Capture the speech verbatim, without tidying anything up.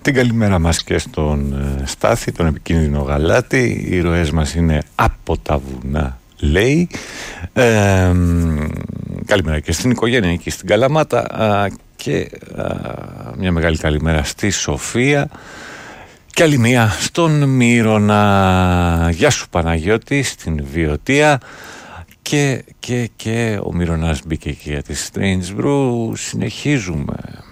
Την καλημέρα μας και στον ε, Στάθη, τον επικίνδυνο γαλάτη. Οι ροές μας είναι από τα βουνά, λέει. Ε, καλημέρα και στην οικογένεια και στην Καλαμάτα, α, και α, μια μεγάλη καλημέρα στη Σοφία και άλλη μία στον Μύρονα. Γεια σου Παναγιώτη, στην Βιωτία. Και, και, και ο Μύρονας μπήκε και για τη Strange Brew. Συνεχίζουμε.